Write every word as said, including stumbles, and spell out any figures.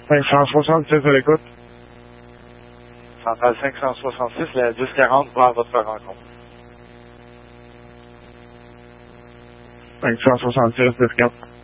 cinq cent soixante-six à l'écoute. Centrale cinq cent soixante-six, la dix quarante pour votre rencontre. cinq cent soixante-six, dix quatre.